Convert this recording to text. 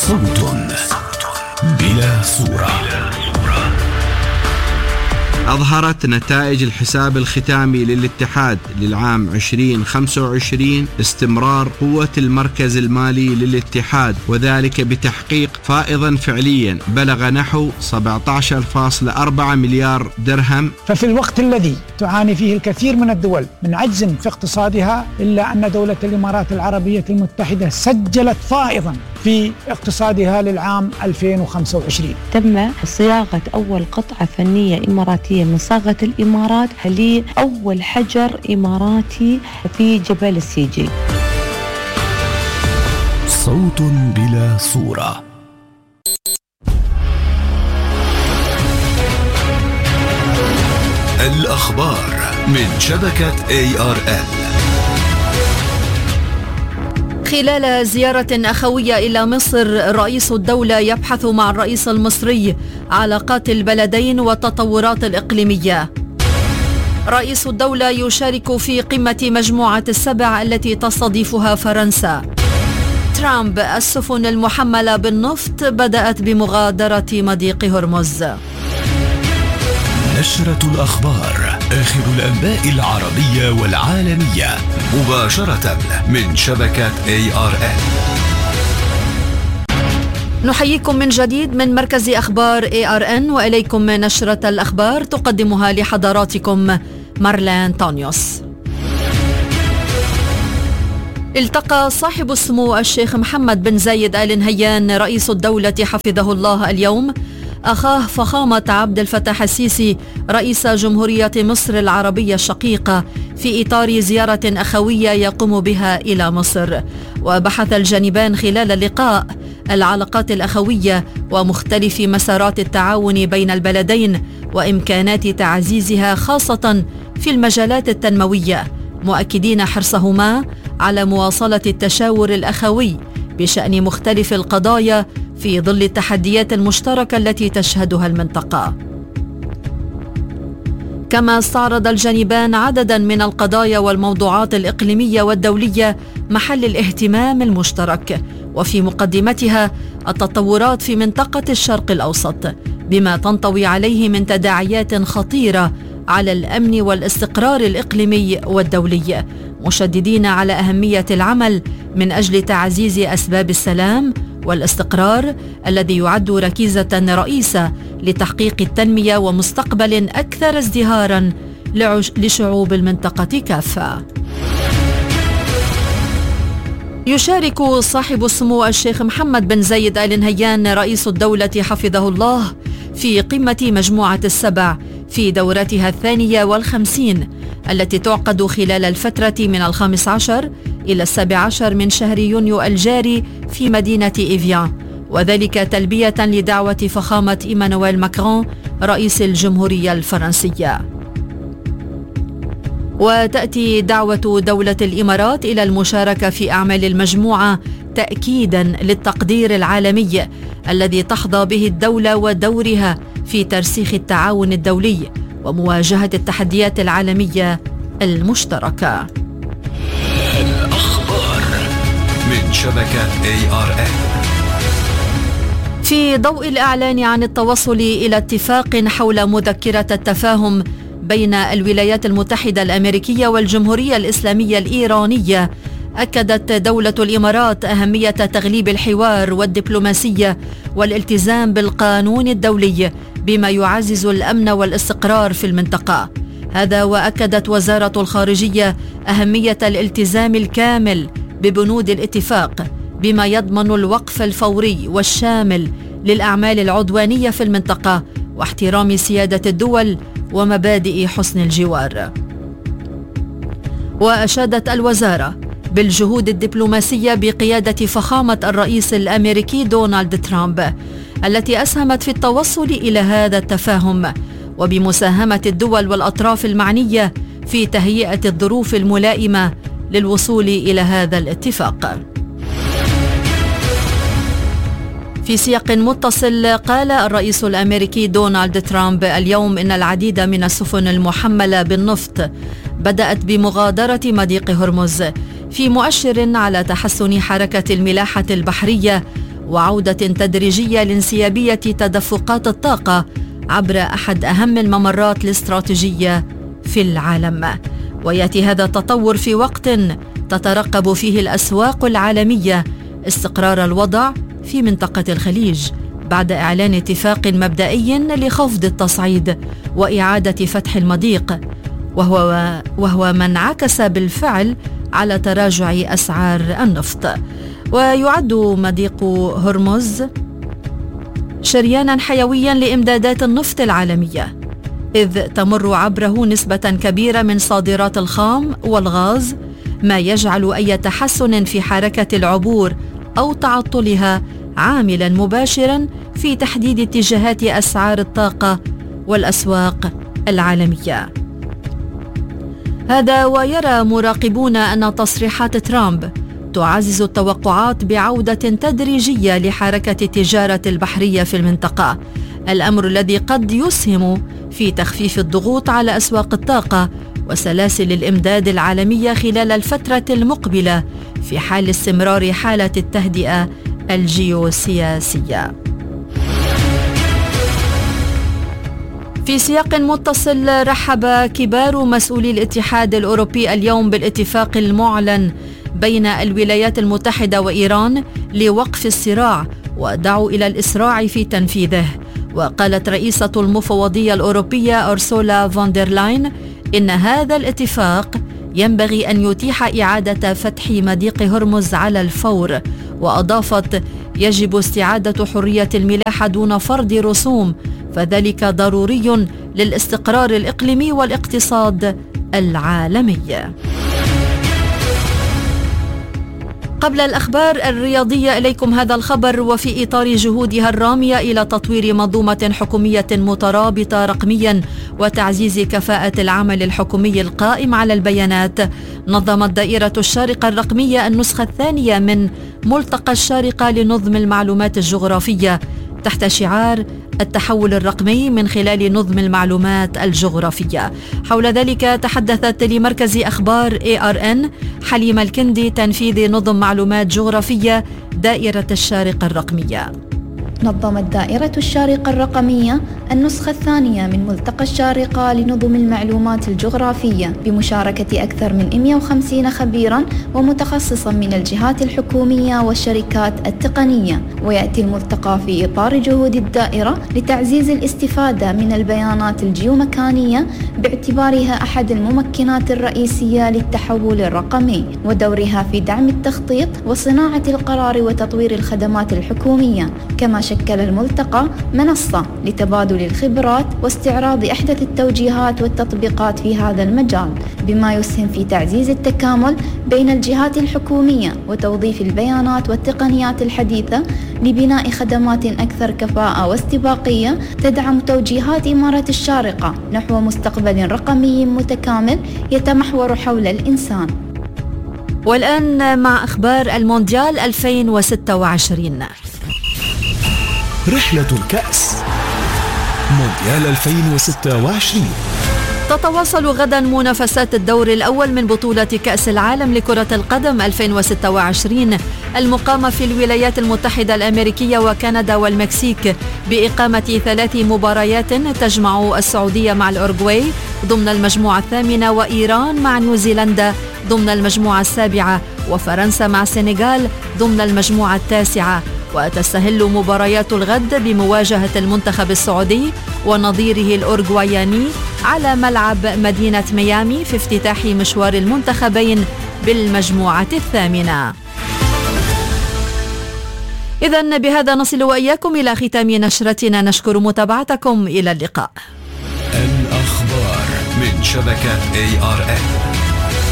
صوت بلا صورة. أظهرت نتائج الحساب الختامي للاتحاد للعام 2025 استمرار قوة المركز المالي للاتحاد، وذلك بتحقيق فائضا فعليا بلغ نحو 17.4 مليار درهم. ففي الوقت الذي تعاني فيه الكثير من الدول من عجز في اقتصادها، إلا أن دولة الإمارات العربية المتحدة سجلت فائضا في اقتصادها للعام 2025. تم صياغة أول قطعة فنية إماراتية من صاغة الإمارات لأول حجر إماراتي في جبل السيجي. صوت بلا صورة. الأخبار من شبكة ARN. خلال زيارة أخوية إلى مصر، رئيس الدولة يبحث مع الرئيس المصري علاقات البلدين والتطورات الإقليمية. رئيس الدولة يشارك في قمة مجموعة السبع التي تستضيفها فرنسا. ترامب: السفن المحملة بالنفط بدأت بمغادرة مضيق هرمز. نشرة الأخبار، آخر الأنباء العربية والعالمية، مباشرة من شبكة ARN. نحييكم من جديد من مركز أخبار ARN، وإليكم نشرة الأخبار تقدمها لحضراتكم مارلين تونيوس. التقى صاحب السمو الشيخ محمد بن زايد آل نهيان رئيس الدولة حفظه الله اليوم أخاه فخامة عبد الفتاح السيسي رئيس جمهورية مصر العربية الشقيقة في إطار زيارة أخوية يقوم بها إلى مصر. وبحث الجانبان خلال اللقاء العلاقات الأخوية ومختلف مسارات التعاون بين البلدين وإمكانات تعزيزها خاصة في المجالات التنموية، مؤكدين حرصهما على مواصلة التشاور الأخوي بشأن مختلف القضايا في ظل التحديات المشتركة التي تشهدها المنطقة. كما استعرض الجانبان عددا من القضايا والموضوعات الإقليمية والدولية محل الاهتمام المشترك، وفي مقدمتها التطورات في منطقة الشرق الأوسط بما تنطوي عليه من تداعيات خطيرة على الأمن والاستقرار الإقليمي والدولي، مشددين على أهمية العمل من أجل تعزيز أسباب السلام والاستقرار الذي يعد ركيزة رئيسة لتحقيق التنمية ومستقبل أكثر ازدهارا لشعوب المنطقة كافة. يشارك صاحب السمو الشيخ محمد بن زايد آل نهيان رئيس الدولة حفظه الله في قمة مجموعة السبع في دورتها 52 التي تعقد خلال الفترة من 15 إلى 17 من شهر يونيو الجاري في مدينة إيفيان، وذلك تلبية لدعوة فخامة إيمانويل ماكرون رئيس الجمهورية الفرنسية. وتأتي دعوة دولة الإمارات إلى المشاركة في أعمال المجموعة تأكيدا للتقدير العالمي الذي تحظى به الدولة ودورها في ترسيخ التعاون الدولي ومواجهة التحديات العالمية المشتركة. الأخبار من شبكة ARN. في ضوء الإعلان عن التوصل إلى اتفاق حول مذكرة التفاهم بين الولايات المتحدة الأمريكية والجمهورية الإسلامية الإيرانية، أكدت دولة الإمارات أهمية تغليب الحوار والدبلوماسية والالتزام بالقانون الدولي بما يعزز الأمن والاستقرار في المنطقة. هذا وأكدت وزارة الخارجية أهمية الالتزام الكامل ببنود الاتفاق بما يضمن الوقف الفوري والشامل للأعمال العدوانية في المنطقة واحترام سيادة الدول ومبادئ حسن الجوار. وأشادت الوزارة بالجهود الدبلوماسية بقيادة فخامة الرئيس الأمريكي دونالد ترامب التي أسهمت في التوصل إلى هذا التفاهم، وبمساهمة الدول والأطراف المعنية في تهيئة الظروف الملائمة للوصول إلى هذا الاتفاق. في سياق متصل، قال الرئيس الأمريكي دونالد ترامب اليوم إن العديد من السفن المحملة بالنفط بدأت بمغادرة مضيق هرمز، في مؤشر على تحسن حركة الملاحة البحرية وعودة تدريجية لانسيابية تدفقات الطاقة عبر أحد أهم الممرات الاستراتيجية في العالم. ويأتي هذا التطور في وقت تترقب فيه الأسواق العالمية استقرار الوضع في منطقة الخليج بعد إعلان اتفاق مبدئي لخفض التصعيد وإعادة فتح المضيق، وهو ما انعكس بالفعل على تراجع أسعار النفط. ويعد مضيق هرمز شريانا حيويا لإمدادات النفط العالمية، إذ تمر عبره نسبة كبيرة من صادرات الخام والغاز، ما يجعل أي تحسن في حركة العبور أو تعطلها عاملا مباشرا في تحديد اتجاهات أسعار الطاقة والأسواق العالمية. هذا ويرى مراقبون أن تصريحات ترامب تعزز التوقعات بعودة تدريجية لحركة التجارة البحرية في المنطقة، الأمر الذي قد يسهم في تخفيف الضغوط على أسواق الطاقة وسلاسل الإمداد العالمية خلال الفترة المقبلة في حال استمرار حالة التهدئة الجيوسياسية. في سياق متصل، رحب كبار مسؤولي الاتحاد الأوروبي اليوم بالاتفاق المعلن بين الولايات المتحدة وإيران لوقف الصراع ودعوا إلى الإسراع في تنفيذه. وقالت رئيسة المفوضية الأوروبية أورسولا فون دير لاين إن هذا الاتفاق ينبغي أن يتيح إعادة فتح مضيق هرمز على الفور، وأضافت: يجب استعادة حرية الملاحة دون فرض رسوم، فذلك ضروري للاستقرار الإقليمي والاقتصاد العالمي. قبل الأخبار الرياضية إليكم هذا الخبر. وفي إطار جهودها الرامية إلى تطوير منظومة حكومية مترابطة رقميا وتعزيز كفاءة العمل الحكومي القائم على البيانات، نظمت دائرة الشارقة الرقمية النسخة الثانية من ملتقى الشارقة لنظم المعلومات الجغرافية تحت شعار التحول الرقمي من خلال نظم المعلومات الجغرافية. حول ذلك تحدثت لمركز أخبار ARN حليمة الكندي تنفيذ نظم معلومات جغرافية دائرة الشارقة الرقمية. نظمت دائرة الشارقة الرقمية النسخة الثانية من ملتقى الشارقة لنظم المعلومات الجغرافية بمشاركة أكثر من 150 خبيرا ومتخصصا من الجهات الحكومية والشركات التقنية. ويأتي الملتقى في إطار جهود الدائرة لتعزيز الاستفادة من البيانات الجيومكانية باعتبارها أحد الممكنات الرئيسية للتحول الرقمي ودورها في دعم التخطيط وصناعة القرار وتطوير الخدمات الحكومية. كما شكل الملتقى منصة لتبادل الخبرات واستعراض أحدث التوجيهات والتطبيقات في هذا المجال، بما يسهم في تعزيز التكامل بين الجهات الحكومية وتوظيف البيانات والتقنيات الحديثة لبناء خدمات أكثر كفاءة واستباقية تدعم توجيهات إمارة الشارقة نحو مستقبل رقمي متكامل يتمحور حول الإنسان. والآن مع أخبار المونديال 2026. رحلة الكأس مونديال 2026. تتواصل غدا منافسات الدور الأول من بطولة كأس العالم لكرة القدم 2026 المقامة في الولايات المتحدة الأمريكية وكندا والمكسيك بإقامة 3 مباريات تجمع السعودية مع الأورغواي ضمن المجموعة 8 وإيران مع نيوزيلندا ضمن المجموعة 7 وفرنسا مع السنغال ضمن المجموعة 9. وتستهل مباريات الغد بمواجهة المنتخب السعودي ونظيره الأورغواياني على ملعب مدينة ميامي في افتتاح مشوار المنتخبين بالمجموعة 8. إذن بهذا نصل وإياكم إلى ختام نشرتنا، نشكر متابعتكم، إلى اللقاء. الأخبار من شبكة ARN.